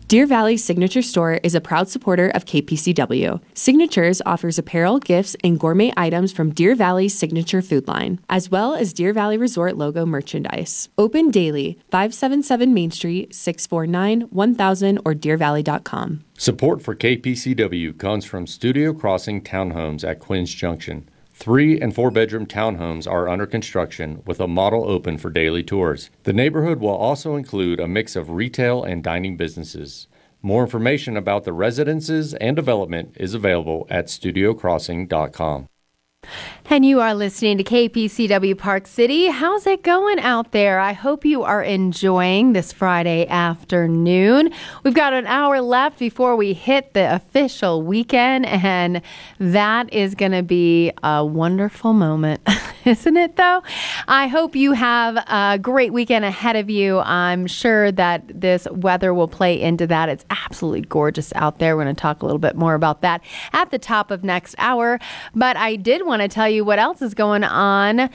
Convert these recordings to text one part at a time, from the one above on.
Deer Valley Signature Store is a proud supporter of KPCW. Signatures offers apparel, gifts, and gourmet items from Deer Valley's signature food line, as well as Deer Valley Resort logo merchandise. Open daily, 577 Main Street, 649-1000 or deervalley.com. Support for KPCW comes from Studio Crossing Townhomes at Quinns Junction. 3 and 4 bedroom townhomes are under construction with a model open for daily tours. The neighborhood will also include a mix of retail and dining businesses. More information about the residences and development is available at studiocrossing.com. And you are listening to KPCW Park City. How's it going out there? I hope you are enjoying this Friday afternoon. We've got an hour left before we hit the official weekend, and that is going to be a wonderful moment, isn't it, though? I hope you have a great weekend ahead of you. I'm sure that this weather will play into that. It's absolutely gorgeous out there. We're going to talk a little bit more about that at the top of next hour. But I did want to tell you what else is going on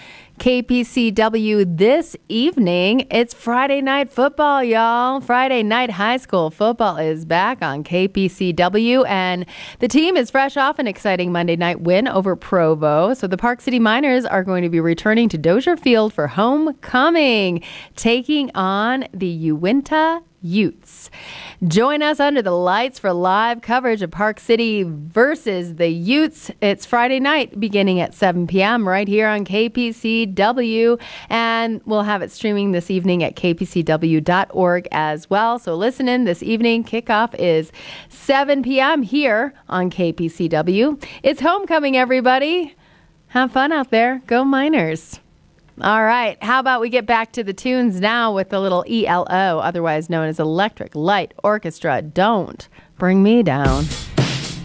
KPCW this evening. It's Friday night football, y'all. Friday night high school football is back on KPCW, and the team is fresh off an exciting Monday night win over Provo. So the Park City Miners are going to be returning to Dozier Field for homecoming, taking on the Uinta Utes. Join us under the lights for live coverage of Park City versus the Utes. It's Friday night beginning at 7 p.m. right here on KPCW, and we'll have it streaming this evening at kpcw.org as well. So listen in this evening. Kickoff is 7 p.m. here on KPCW. It's homecoming, everybody. Have fun out there. Go Miners. All right. How about we get back to the tunes now with a little ELO, otherwise known as Electric Light Orchestra. Don't Bring Me Down.